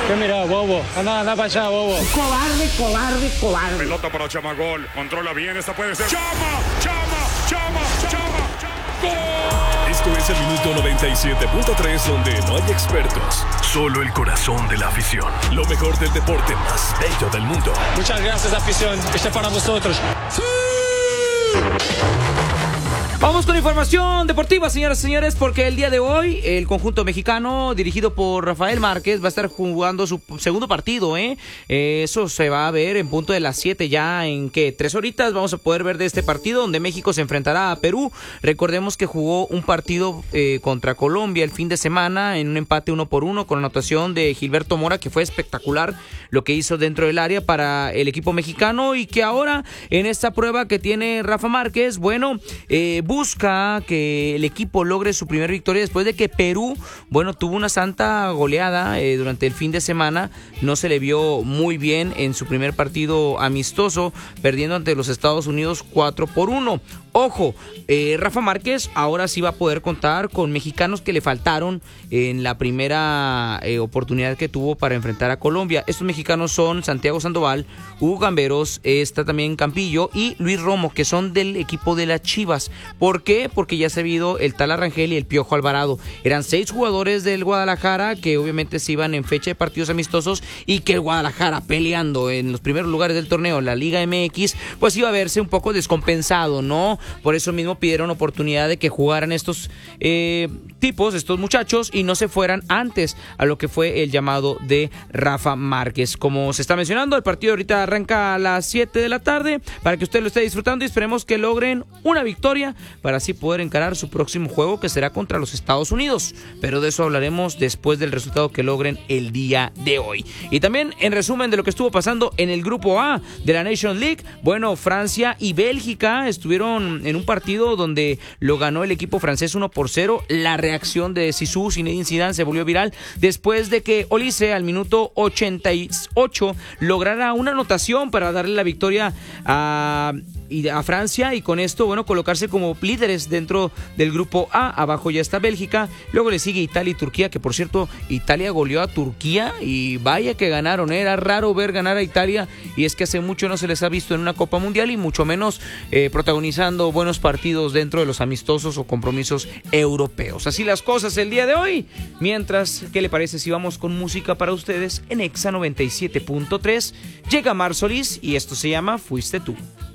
¿Qué mira, bobo? Anda para allá, bobo. Cobarde, cobarde, cobarde. Pelota para Chama, gol. Controla bien, esta puede ser. ¡Chama! ¡Chama! ¡Chama! ¡Chama! ¡Gol! Esto es el minuto 97.3, donde no hay expertos, solo el corazón de la afición. Lo mejor del deporte más bello del mundo. Muchas gracias, afición. Este es para vosotros. ¡Sí! Vamos con información deportiva, señoras y señores, porque el día de hoy el conjunto mexicano, dirigido por Rafael Márquez, va a estar jugando su segundo partido, Eso se va a ver en punto de las 7 ya, en que 3 horitas vamos a poder ver de este partido, donde México se enfrentará a Perú. Recordemos que jugó un partido contra Colombia el fin de semana, en un empate 1-1, con anotación de Gilberto Mora, que fue espectacular lo que hizo dentro del área para el equipo mexicano, y que ahora, en esta prueba que tiene Rafa Márquez, bueno, busca que el equipo logre su primera victoria después de que Perú, bueno, tuvo una santa goleada durante el fin de semana. No se le vio muy bien en su primer partido amistoso, perdiendo ante los Estados Unidos 4-1. Ojo, Rafa Márquez ahora sí va a poder contar con mexicanos que le faltaron en la primera oportunidad que tuvo para enfrentar a Colombia. Estos mexicanos son Santiago Sandoval, Hugo Gamberos, está también Campillo y Luis Romo, que son del equipo de las Chivas. ¿Por qué? Porque ya se ha visto el Tala Rangel y el Piojo Alvarado. Eran 6 jugadores del Guadalajara que obviamente se iban en fecha de partidos amistosos, y que el Guadalajara, peleando en los primeros lugares del torneo, la Liga MX, pues iba a verse un poco descompensado, ¿no? Por eso mismo pidieron oportunidad de que jugaran estos estos muchachos, y no se fueran antes a lo que fue el llamado de Rafa Márquez. Como se está mencionando, el partido ahorita arranca a las 7 de la tarde para que usted lo esté disfrutando, y esperemos que logren una victoria para así poder encarar su próximo juego, que será contra los Estados Unidos. Pero de eso hablaremos después del resultado que logren el día de hoy. Y también en resumen de lo que estuvo pasando en el grupo A de la Nations League, bueno, Francia y Bélgica estuvieron en un partido donde lo ganó el equipo francés 1-0. La reacción de Zizou, Zinedine Zidane, se volvió viral después de que Olise al minuto 88 lograra una anotación para darle la victoria a Francia, y con esto, bueno, colocarse como líderes dentro del grupo A. Abajo ya está Bélgica, luego le sigue Italia y Turquía, que por cierto, Italia goleó a Turquía y vaya que ganaron. Era raro ver ganar a Italia, y es que hace mucho no se les ha visto en una Copa Mundial, y mucho menos protagonizando buenos partidos dentro de los amistosos o compromisos europeos. Así las cosas el día de hoy. Mientras, ¿qué le parece si vamos con música para ustedes en Exa 97.3? Llega Mar Solís y esto se llama Fuiste Tú.